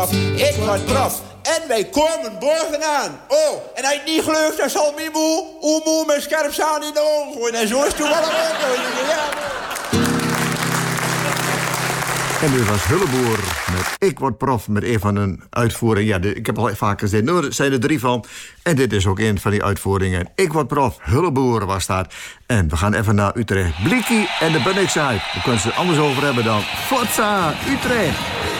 Ik word prof. En wij komen bovenaan. Oh, en als je het niet gelooft, dan zal mijn moe met scherp staan in de ogen gooien. En zo is het toevallig ook. Ja. En dit was Hulleboer met Ik Word Prof, met een van hun uitvoeringen. Ja, ik heb al vaker gezegd, er zijn er 3 van. En dit is ook een van die uitvoeringen. Ik Word Prof, Hulleboer was dat. En we gaan even naar Utrecht. Blikkie en de Bunnickside. We kunnen ze het anders over hebben dan Forza Utrecht.